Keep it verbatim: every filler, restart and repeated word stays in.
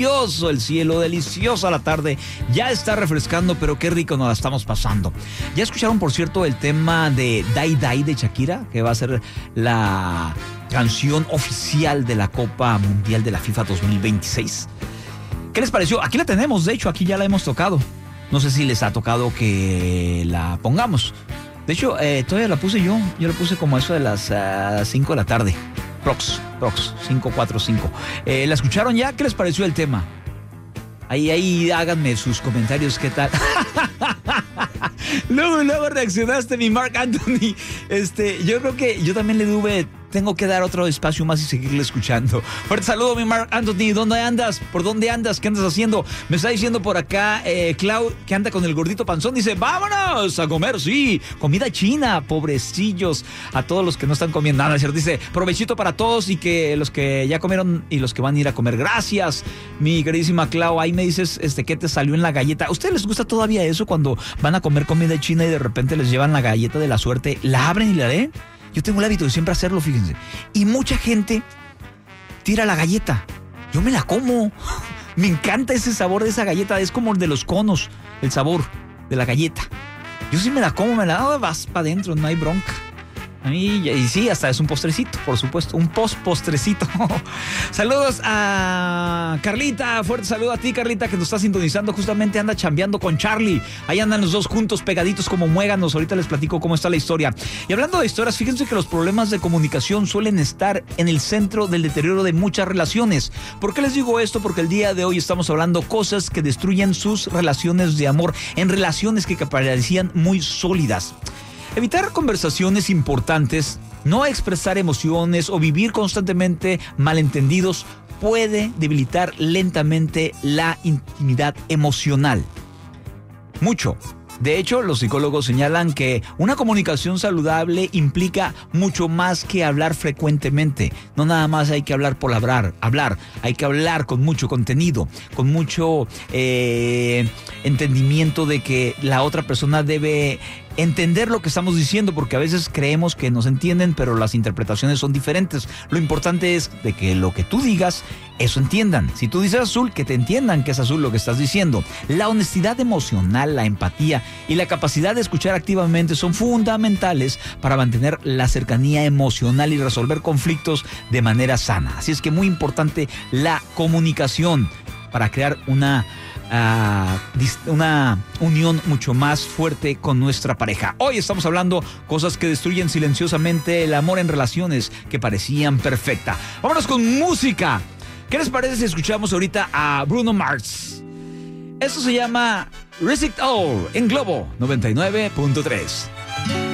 Delicioso el cielo, deliciosa la tarde, ya está refrescando, pero qué rico nos la estamos pasando. Ya escucharon, por cierto, el tema de Die Die de Shakira, que va a ser la canción oficial de la Copa Mundial de la FIFA dos mil veintiséis. ¿Qué les pareció? Aquí la tenemos, de hecho, aquí ya la hemos tocado. No sé si les ha tocado que la pongamos. De hecho, eh, todavía la puse yo, yo la puse como eso de las uh, cinco de la tarde. Prox, Prox, cinco cuatro cinco. Eh, ¿La escucharon ya? ¿Qué les pareció el tema? Ahí, ahí, háganme sus comentarios, ¿qué tal? luego, luego reaccionaste, mi Marc Anthony. Este, yo creo que yo también le tuve, tengo que dar otro espacio más y seguirle escuchando. Fuerte saludo, mi Marc Anthony. ¿Dónde andas? ¿Por dónde andas? ¿Qué andas haciendo? Me está diciendo por acá, eh, Clau, que anda con el gordito panzón. Dice, vámonos a comer, sí. Comida china, pobrecillos. A todos los que no están comiendo nada, ¿cierto? Dice, provechito para todos y que los que ya comieron y los que van a ir a comer. Gracias, mi queridísima Clau. Ahí me dices, este, ¿qué te salió en la galleta? ¿A ustedes les gusta todavía eso cuando van a comer comida china y de repente les llevan la galleta de la suerte? ¿La abren y la leen? Yo tengo el hábito de siempre hacerlo, fíjense. Y mucha gente tira la galleta. Yo me la como. Me encanta ese sabor de esa galleta. Es como el de los conos, el sabor de la galleta. Yo sí me la como, me la oh, vas para adentro, no hay bronca. A mí, y sí, hasta es un postrecito, por supuesto, un post-postrecito. Saludos a Carlita, fuerte saludo a ti, Carlita, que nos está sintonizando, justamente anda chambeando con Charlie. Ahí andan los dos juntos, pegaditos como muéganos. Ahorita les platico cómo está la historia. Y hablando de historias, fíjense que los problemas de comunicación suelen estar en el centro del deterioro de muchas relaciones. ¿Por qué les digo esto? Porque el día de hoy estamos hablando cosas que destruyen sus relaciones de amor, en relaciones que parecían muy sólidas. Evitar conversaciones importantes, no expresar emociones o vivir constantemente malentendidos puede debilitar lentamente la intimidad emocional. Mucho. De hecho, los psicólogos señalan que una comunicación saludable implica mucho más que hablar frecuentemente. No nada más hay que hablar por hablar, hablar. Hay que hablar con mucho contenido, con mucho eh, entendimiento de que la otra persona debe entender lo que estamos diciendo, porque a veces creemos que nos entienden, pero las interpretaciones son diferentes. Lo importante es de que lo que tú digas, eso entiendan. Si tú dices azul, que te entiendan que es azul lo que estás diciendo. La honestidad emocional, la empatía y la capacidad de escuchar activamente son fundamentales para mantener la cercanía emocional y resolver conflictos de manera sana. Así es que muy importante la comunicación para crear una Uh, una unión mucho más fuerte con nuestra pareja. Hoy estamos hablando cosas que destruyen silenciosamente el amor en relaciones que parecían perfectas. Vámonos con música. ¿Qué les parece si escuchamos ahorita a Bruno Mars? Esto se llama Risk It All en Globo noventa y nueve punto tres.